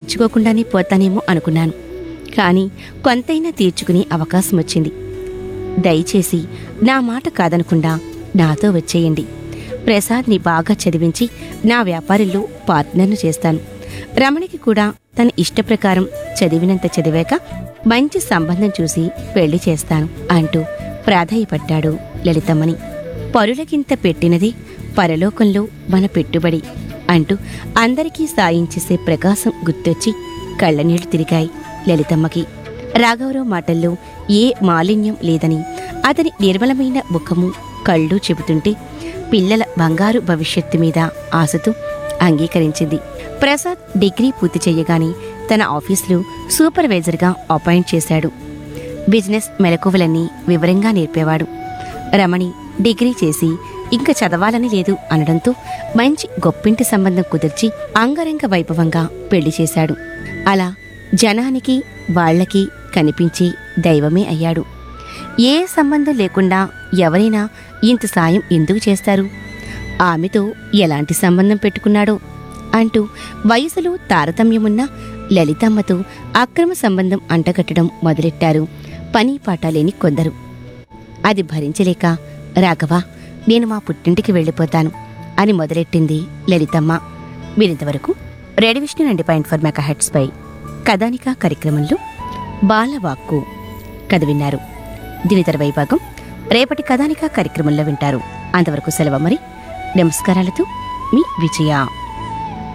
తీర్చుకోకుండానే పోతానేమో అనుకున్నాను. కానీ కొంతైనా తీర్చుకునే అవకాశం వచ్చింది. దయచేసి నా మాట కాదనకుండా నాతో వచ్చేయండి. ప్రసాద్ని బాగా చదివించి నా వ్యాపారంలో పార్ట్నర్ను చేస్తాను. రమణికి కూడా తన ఇష్టప్రకారం చదివినంత చదివాక మంచి సంబంధం చూసి పెళ్లి చేస్తాను అంటూ ప్రాధేయపడ్డాడు లలితమ్మని. పరులకింత పెట్టినది పరలోకంలో మన పెట్టుబడి అంటూ అందరికీ సాయం చేసే ప్రకాశం గుర్తొచ్చి కళ్ళనీళ్లు తిరిగాయి లలితమ్మకి. రాఘవరావు మాటల్లో ఏ మాలిన్యం లేదని, అతని నిర్మలమైన ముఖము కళ్ళు చెబుతుంటే పిల్లల బంగారు భవిష్యత్తు మీద ఆశతో అంగీకరించింది. ప్రసాద్ డిగ్రీ పూర్తి చెయ్యగానే తన ఆఫీసులో సూపర్వైజర్గా అపాయింట్ చేశాడు. బిజినెస్ మెలకువలన్నీ వివరంగా నేర్పేవాడు. రమణి డిగ్రీ చేసి ఇంకా చదవాలని లేదు అనడంతో మంచి గొప్పింటి సంబంధం కుదిర్చి అంగరంగ వైభవంగా పెళ్లి చేశాడు. అలా జనానికి వాళ్లకి కనిపించి దైవమే అయ్యాడు. ఏ సంబంధం లేకుండా ఎవరైనా ఇంత సాయం ఎందుకు చేస్తారు? ఆమెతో ఎలాంటి సంబంధం పెట్టుకున్నాడో అంటూ వయసులో తారతమ్యమున్న లలితమ్మతో అక్రమ సంబంధం అంటగట్టడం మొదలెట్టారు పని పాట లేని కొందరు. అది భరించలేక, రాఘవ, నేను మా పుట్టింటికి వెళ్ళిపోతాను అని మొదలెట్టింది లలితమ్మ. మీరింతవరకు రేడియో విష్ణు 90.4 మెగాహెర్ట్జ్ పై కథానిక కార్యక్రమంలో బాలవాక్కు కథ విన్నారు. దీని తర్వాయి భాగం రేపటి కథానిక కార్యక్రమంలో వింటారు. అంతవరకు సెలవు. మరి నమస్కారాలతో మీ విజయ.